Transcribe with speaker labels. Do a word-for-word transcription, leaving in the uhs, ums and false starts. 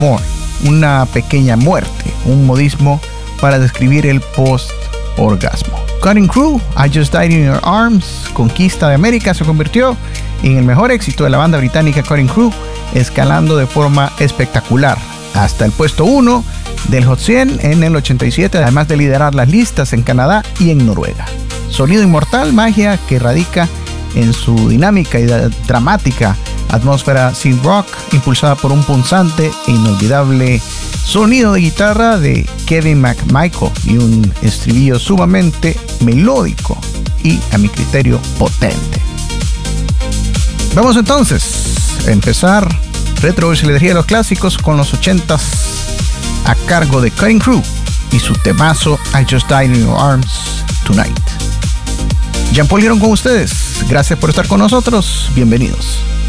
Speaker 1: More, una pequeña muerte, un modismo para describir el post-orgasmo. Cutting Crew, I Just Died in Your Arms, Conquista de América, se convirtió en el mejor éxito de la banda británica Cutting Crew, escalando de forma espectacular hasta el puesto uno del Hot cien en el ochenta y siete, además de liderar las listas en Canadá y en Noruega. Sonido inmortal, magia que radica en su dinámica y dramática atmósfera synth rock, impulsada por un punzante e inolvidable sonido de guitarra de Kevin McMichael y un estribillo sumamente melódico y, a mi criterio, potente. Vamos entonces a empezar retroverselería de los clásicos con los ochentas a cargo de Cutting Crew y su temazo I Just Died in Your Arms Tonight. Jean Paul Girón con ustedes. Gracias por estar con nosotros. Bienvenidos.